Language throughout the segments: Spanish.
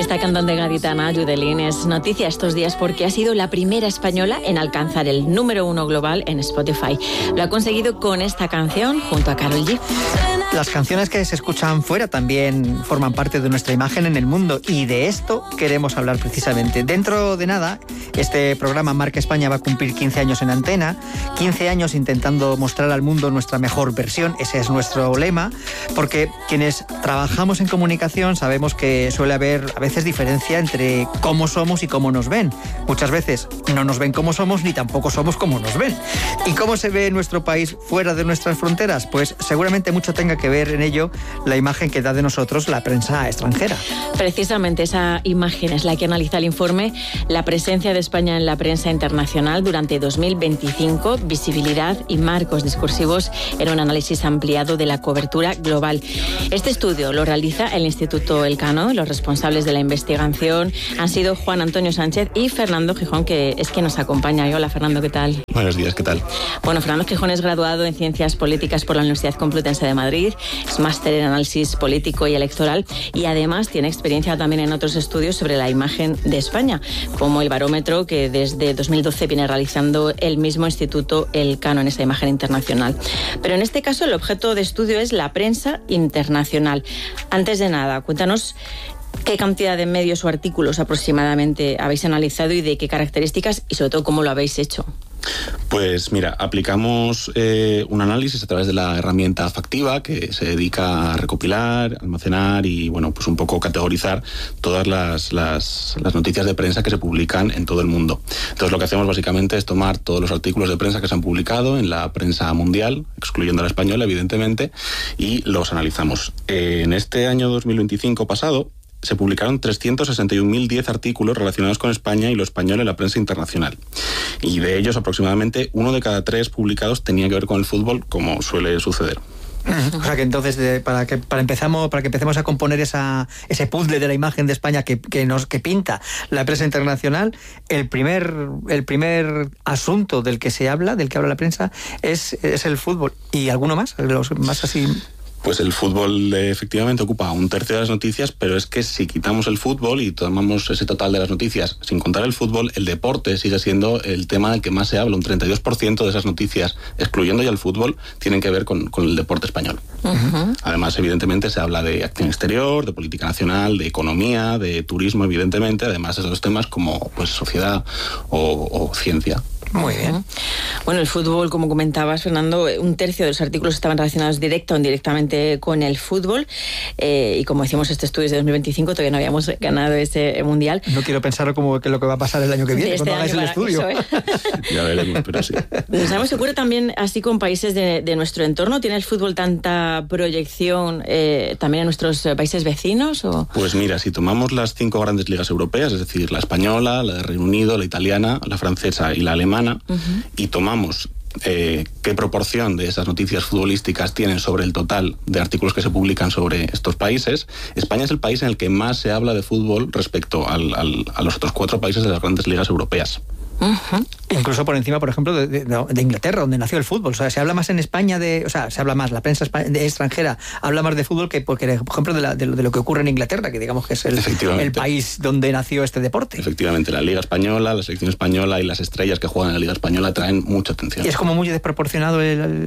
Esta cantante gaditana, Yudelín, es noticia estos días porque ha sido la primera española en alcanzar el número 1 global en Spotify. Lo ha conseguido con esta canción junto a Karol G. Las canciones que se escuchan fuera también forman parte de nuestra imagen en el mundo y de esto queremos hablar precisamente. Dentro de nada, este programa Marca España va a cumplir 15 años en antena, 15 años intentando mostrar al mundo nuestra mejor versión, ese es nuestro lema, porque quienes trabajamos en comunicación sabemos que suele haber a veces diferencia entre cómo somos y cómo nos ven. Muchas veces no nos ven como somos ni tampoco somos como nos ven. ¿Y cómo se ve nuestro país fuera de nuestras fronteras? Pues seguramente mucho tenga que ver en ello la imagen que da de nosotros la prensa extranjera. Precisamente esa imagen es la que analiza el informe La presencia de España en la prensa internacional durante 2025, visibilidad y marcos discursivos en un análisis ampliado de la cobertura global. Este estudio lo realiza el Instituto Elcano. Los responsables de la investigación han sido Juan Antonio Sánchez y Fernando Gijón, que es quien nos acompaña. Hola, Fernando, ¿qué tal? Buenos días, ¿qué tal? Bueno, Fernando Gijón es graduado en Ciencias Políticas por la Universidad Complutense de Madrid, es máster en Análisis Político y Electoral y además tiene experiencia también en otros estudios sobre la imagen de España, como el barómetro que desde 2012 viene realizando el mismo Instituto Elcano en esa imagen internacional. Pero en este caso el objeto de estudio es la prensa internacional. Antes de nada, cuéntanos qué cantidad de medios o artículos aproximadamente habéis analizado y de qué características y sobre todo cómo lo habéis hecho. Pues mira, aplicamos un análisis a través de la herramienta Factiva que se dedica a recopilar, almacenar y bueno, pues un poco categorizar todas las noticias de prensa que se publican en todo el mundo. Entonces lo que hacemos básicamente es tomar todos los artículos de prensa que se han publicado en la prensa mundial, excluyendo la española evidentemente, y los analizamos. En este año 2025 pasado, se publicaron 361.010 artículos relacionados con España y lo español en la prensa internacional. Y de ellos, aproximadamente 1 de cada 3 publicados tenía que ver con el fútbol, como suele suceder. O sea que entonces, para que empecemos a componer ese puzzle de la imagen de España que pinta la prensa internacional, el primer asunto del que habla la prensa, es el fútbol. ¿Y alguno más? Los más así. Pues el fútbol efectivamente ocupa 1/3 de las noticias, pero es que si quitamos el fútbol y tomamos ese total de las noticias, sin contar el fútbol, el deporte sigue siendo el tema del que más se habla. Un 32% de esas noticias, excluyendo ya el fútbol, tienen que ver con el deporte español. Uh-huh. Además, evidentemente, se habla de acción exterior, de política nacional, de economía, de turismo, evidentemente, además de esos temas como pues sociedad o ciencia. Muy bien. Bueno, el fútbol, como comentabas, Fernando, 1/3 de los artículos estaban relacionados directa o indirectamente con el fútbol. Y como decimos, este estudio es de 2025, todavía no habíamos ganado ese mundial. No quiero pensar como que lo que va a pasar el año que viene, cuando hagáis el estudio. Eso, Ya veremos, pero sí. ¿Sabes? ¿Se ocurre también así con países de nuestro entorno? ¿Tiene el fútbol tanta proyección también en nuestros países vecinos? ¿O? Pues mira, si tomamos las 5 grandes ligas europeas, es decir, la española, la de Reino Unido, la italiana, la francesa y la alemana, uh-huh, y tomamos qué proporción de esas noticias futbolísticas tienen sobre el total de artículos que se publican sobre estos países, España es el país en el que más se habla de fútbol respecto a los otros 4 países de las grandes ligas europeas. Uh-huh. Incluso por encima, por ejemplo, de Inglaterra, donde nació el fútbol. O sea, se habla más en España se habla más, la prensa extranjera habla más de fútbol que, por ejemplo, de lo que ocurre en Inglaterra, que digamos que es el país donde nació este deporte. Efectivamente, la Liga Española, la selección española y las estrellas que juegan en la Liga Española traen mucha atención. Y es como muy desproporcionado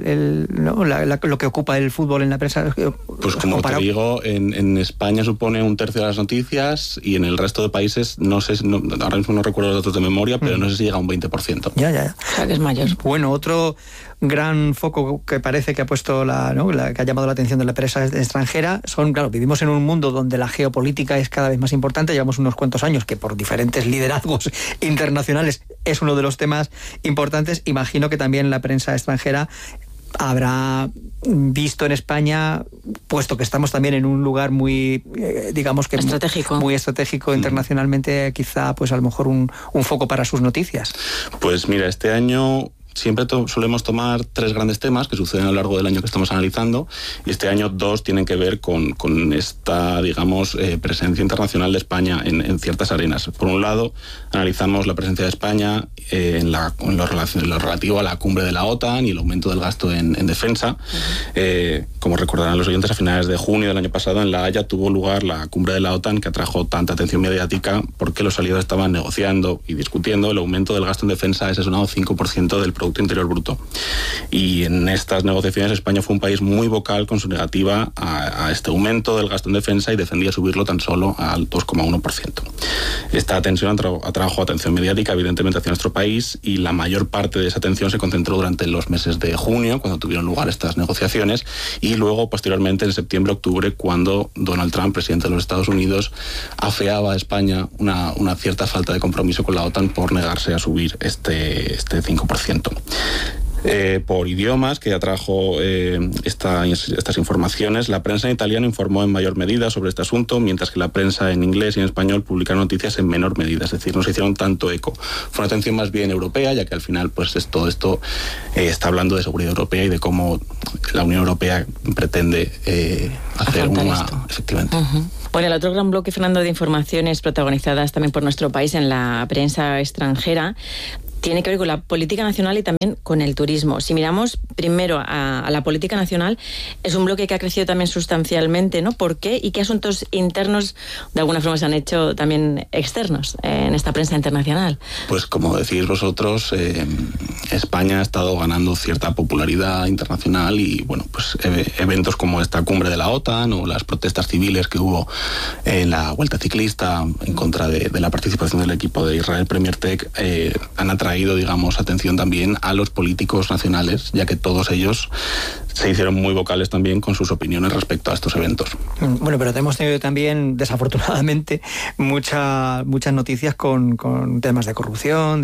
lo que ocupa el fútbol en la prensa. Pues como comparado. Te digo, en España supone 1/3 de las noticias y en el resto de países, ahora mismo no recuerdo los datos de memoria, pero no sé si llega a un 20%. Ya. O sea, que es mayor. Bueno, otro gran foco que parece que ha puesto que ha llamado la atención de la prensa extranjera vivimos en un mundo donde la geopolítica es cada vez más importante. Llevamos unos cuantos años que por diferentes liderazgos internacionales es uno de los temas importantes. Imagino que también la prensa extranjera habrá visto en España, puesto que estamos también en un lugar muy, digamos que muy estratégico internacionalmente, quizá pues a lo mejor un foco para sus noticias. Pues mira, este año siempre solemos tomar 3 grandes temas que suceden a lo largo del año que estamos analizando, y este año 2 tienen que ver con esta, digamos, presencia internacional de España en ciertas arenas. Por un lado, analizamos la presencia de España en lo relativo a la cumbre de la OTAN y el aumento del gasto en defensa. Como recordarán los oyentes, a finales de junio del año pasado en La Haya tuvo lugar la cumbre de la OTAN, que atrajo tanta atención mediática porque los aliados estaban negociando y discutiendo el aumento del gasto en defensa a ese sonado 5% del Producto Interior Bruto. Y en estas negociaciones España fue un país muy vocal con su negativa a este aumento del gasto en defensa y defendía subirlo tan solo al 2,1%. Esta tensión atrajo atención mediática, evidentemente, hacia nuestro país, y la mayor parte de esa atención se concentró durante los meses de junio, cuando tuvieron lugar estas negociaciones, y luego, posteriormente, en septiembre-octubre, cuando Donald Trump, presidente de los Estados Unidos, afeaba a España una cierta falta de compromiso con la OTAN por negarse a subir este 5%. Por idiomas que atrajo estas informaciones, la prensa en italiano informó en mayor medida sobre este asunto, mientras que la prensa en inglés y en español publicaron noticias en menor medida, es decir, no se hicieron tanto eco. Fue una atención más bien europea, ya que al final pues todo esto está hablando de seguridad europea y de cómo la Unión Europea pretende hacer efectivamente. Bueno, el otro gran bloque, Fernando, de informaciones protagonizadas también por nuestro país en la prensa extranjera tiene que ver con la política nacional y también con el turismo. Si miramos primero a la política nacional, es un bloque que ha crecido también sustancialmente, ¿no? ¿Por qué? ¿Y qué asuntos internos de alguna forma se han hecho también externos en esta prensa internacional? Pues como decís vosotros, España ha estado ganando cierta popularidad internacional y bueno, pues eventos como esta cumbre de la OTAN o las protestas civiles que hubo en la Vuelta Ciclista en contra de la participación del equipo de Israel Premier Tech han atraído, digamos, atención también a los políticos nacionales, ya que todos ellos se hicieron muy vocales también con sus opiniones respecto a estos eventos. Bueno, pero hemos tenido también, desafortunadamente, muchas noticias con temas de corrupción.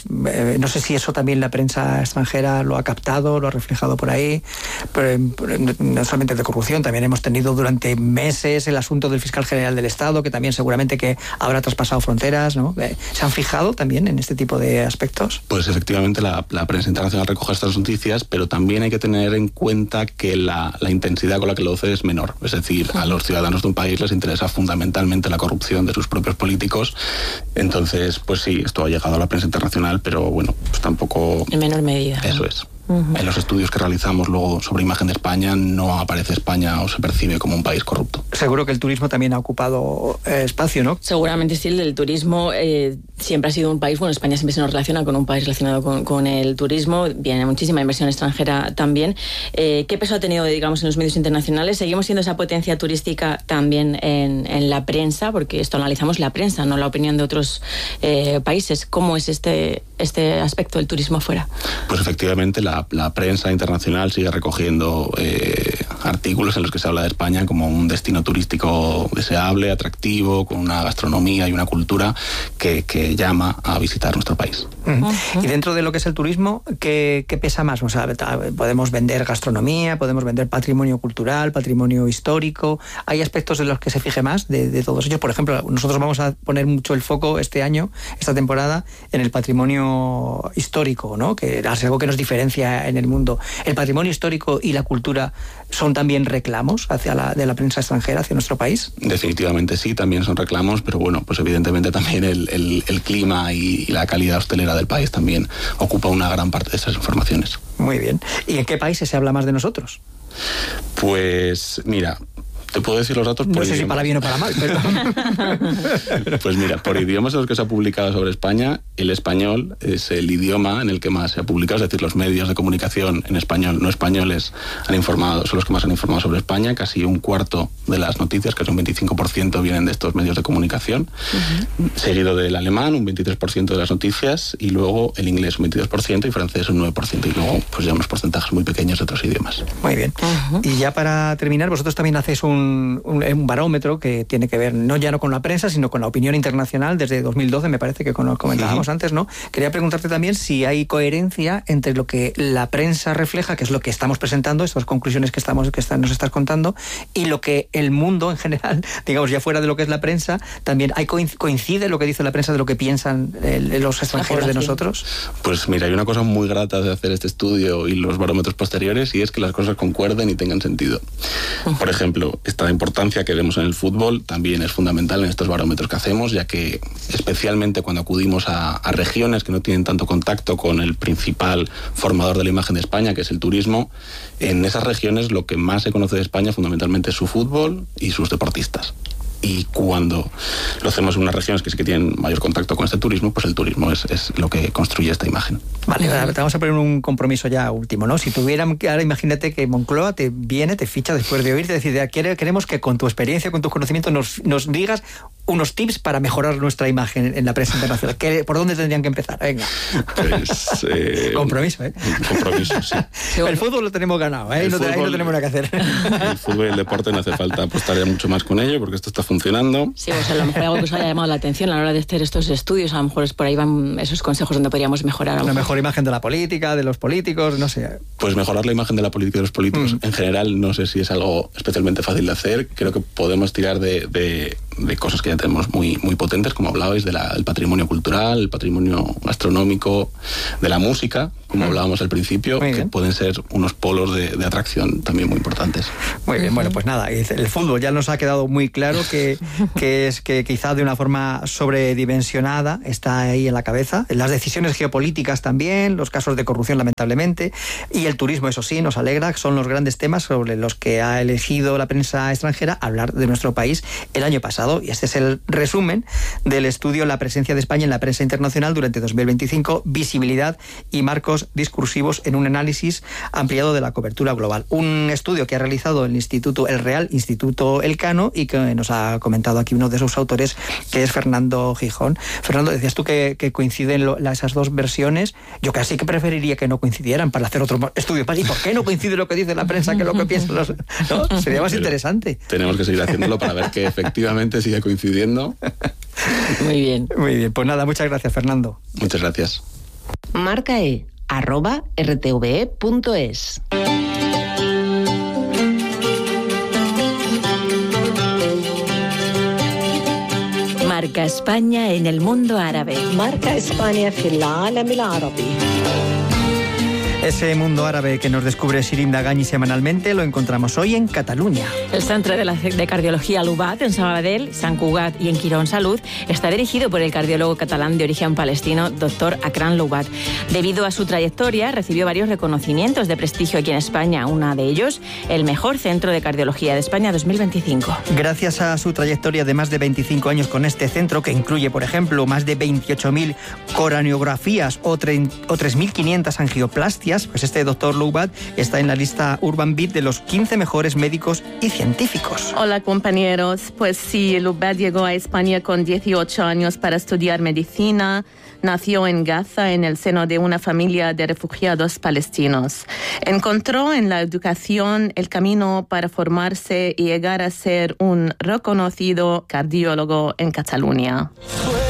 No sé si eso también la prensa extranjera lo ha captado, lo ha reflejado por ahí, pero no solamente de corrupción, también hemos tenido durante meses el asunto del fiscal general del Estado, que también seguramente que habrá traspasado fronteras, ¿no? ¿Se han fijado también en este tipo de aspectos? Pues efectivamente la prensa internacional recoge estas noticias, pero también hay que tener en cuenta que la intensidad con la que lo hace es menor. Es decir, a los ciudadanos de un país les interesa fundamentalmente la corrupción de sus propios políticos. Entonces, pues sí, esto ha llegado a la prensa internacional, pero bueno, pues tampoco... En menor medida. Eso es. En los estudios que realizamos luego sobre imagen de España no aparece España o se percibe como un país corrupto. Seguro que el turismo también ha ocupado espacio, ¿no? Seguramente sí, el turismo siempre ha sido un país, bueno, España siempre se nos relaciona con un país relacionado con el turismo, viene muchísima inversión extranjera también. ¿Qué peso ha tenido, digamos, en los medios internacionales? ¿Seguimos siendo esa potencia turística también en la prensa? Porque esto analizamos la prensa, no la opinión de otros países. ¿Cómo es este aspecto del turismo afuera? Pues efectivamente la prensa internacional sigue recogiendo artículos en los que se habla de España como un destino turístico deseable, atractivo, con una gastronomía y una cultura que llama a visitar nuestro país. Y dentro de lo que es el turismo, ¿qué pesa más? O sea, podemos vender gastronomía, podemos vender patrimonio cultural, patrimonio histórico. ¿Hay aspectos en los que se fije más de todos ellos? Por ejemplo, nosotros vamos a poner mucho el foco este año, esta temporada, en el patrimonio histórico, ¿no? Que es algo que nos diferencia en el mundo. ¿El patrimonio histórico y la cultura son también reclamos de la prensa extranjera hacia nuestro país? Definitivamente sí, también son reclamos, pero bueno, pues evidentemente también el clima y la calidad hostelera del país también ocupa una gran parte de esas informaciones. Muy bien. ¿Y en qué países se habla más de nosotros? Pues mira, te puedo decir los datos por idiomas. No sé si para bien o para mal, pero... Pues mira, por idiomas en los que se ha publicado sobre España, el español es el idioma en el que más se ha publicado, es decir, los medios de comunicación en español, no españoles, son los que más han informado sobre España. Casi un cuarto de las noticias, casi un 25%, vienen de estos medios de comunicación, seguido del alemán, un 23% de las noticias, y luego el inglés, un 22%, y francés, un 9%, y luego pues ya unos porcentajes muy pequeños de otros idiomas. Muy bien. Y ya para terminar, vosotros también hacéis un un barómetro que tiene que ver no con la prensa, sino con la opinión internacional desde 2012, me parece que comentábamos antes, ¿no? Quería preguntarte también si hay coherencia entre lo que la prensa refleja, que es lo que estamos presentando, estas conclusiones que nos estás contando, y lo que el mundo en general, digamos, ya fuera de lo que es la prensa, también coincide lo que dice la prensa de lo que piensan los extranjeros de nosotros. Pues mira, hay una cosa muy grata de hacer este estudio y los barómetros posteriores, y es que las cosas concuerden y tengan sentido. Por ejemplo, esta importancia que vemos en el fútbol también es fundamental en estos barómetros que hacemos, ya que especialmente cuando acudimos a regiones que no tienen tanto contacto con el principal formador de la imagen de España, que es el turismo, en esas regiones lo que más se conoce de España fundamentalmente es su fútbol y sus deportistas. Y cuando lo hacemos en unas regiones que sí que tienen mayor contacto con este turismo, pues el turismo es lo que construye esta imagen. Vale, te vamos a poner un compromiso ya último, ¿no? Si tuvieran, ahora imagínate que Moncloa te ficha después de oírte, decir, queremos que con tu experiencia, con tus conocimientos nos digas unos tips para mejorar nuestra imagen en la prensa internacional. ¿Por dónde tendrían que empezar? Venga. Pues, compromiso, ¿eh? Compromiso, sí. El fútbol lo tenemos ganado, ¿eh? Ahí no tenemos nada que hacer. El fútbol y el deporte no hace falta apostar ya mucho más con ello, porque esto está funcionando. Sí, pues a lo mejor algo que os haya llamado la atención a la hora de hacer estos estudios, a lo mejor es por ahí van esos consejos donde podríamos mejorar algo. Una mejor imagen de la política, de los políticos, no sé. Pues mejorar la imagen de la política y de los políticos en general no sé si es algo especialmente fácil de hacer. Creo que podemos tirar de cosas que ya tenemos muy potentes, como hablabais, del patrimonio cultural, el patrimonio gastronómico, de la música, como hablábamos al principio, que pueden ser unos polos de atracción también muy importantes. Muy bien, bueno, pues nada, el fútbol ya nos ha quedado muy claro que quizá de una forma sobredimensionada está ahí en la cabeza. Las decisiones geopolíticas también, los casos de corrupción lamentablemente, y el turismo, eso sí, nos alegra, son los grandes temas sobre los que ha elegido la prensa extranjera hablar de nuestro país el año pasado. Y este es el resumen del estudio La presencia de España en la prensa internacional durante 2025, visibilidad y marcos discursivos en un análisis ampliado de la cobertura global. Un estudio que ha realizado el Real Instituto Elcano y que nos ha comentado aquí uno de sus autores, que es Fernando Gijón. Fernando, decías tú que coinciden esas dos versiones. Yo casi que preferiría que no coincidieran para hacer otro estudio. ¿Y por qué no coincide lo que dice la prensa que lo que piensan los...? ¿No? Sería más interesante. Tenemos que seguir haciéndolo para ver que efectivamente sigue coincidiendo. Muy bien. Muy bien, pues nada, muchas gracias, Fernando. Muchas gracias. Marca E, @rtve.es. Marca España en el mundo árabe. Marca España في العالم العربي. Ese mundo árabe que nos descubre Sirim Dagani semanalmente lo encontramos hoy en Cataluña. El Centre de Cardiología Loubat en Sabadell, Sant Cugat y en Quirón Salud está dirigido por el cardiólogo catalán de origen palestino, Dr. Akram Loubat. Debido a su trayectoria, recibió varios reconocimientos de prestigio aquí en España. Uno de ellos, el mejor centro de cardiología de España 2025. Gracias a su trayectoria de más de 25 años con este centro, que incluye, por ejemplo, más de 28.000 coraneografías o 3.500 angioplastias, pues este doctor Loubat está en la lista Urban Beat de los 15 mejores médicos y científicos. Hola compañeros, pues sí, Loubat llegó a España con 18 años para estudiar medicina. Nació en Gaza en el seno de una familia de refugiados palestinos. Encontró en la educación el camino para formarse y llegar a ser un reconocido cardiólogo en Cataluña.